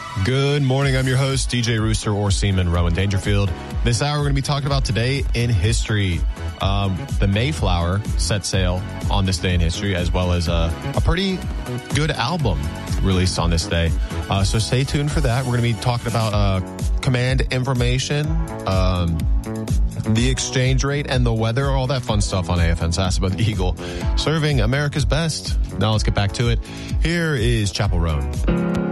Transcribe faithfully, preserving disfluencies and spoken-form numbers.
Good morning. I'm your host, D J Rooster or Seaman Rowan Dangerfield. This hour, we're going to be talking about today in history. Um, the Mayflower set sail on this day in history, as well as a, a pretty good album released on this day. Uh, so stay tuned for that. We're going to be talking about uh, command information, um, the exchange rate, and the weather, all that fun stuff on A F N Sasaba the Eagle, serving America's best. Now let's get back to it. Here is Chapel Roan.